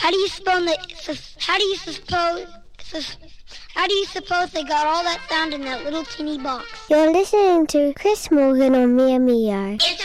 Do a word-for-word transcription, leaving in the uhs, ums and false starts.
How do you suppose they, how do you suppose, how do you suppose they got all that sound in that little teeny box? You're listening to Chris Morgan on Mia Mia.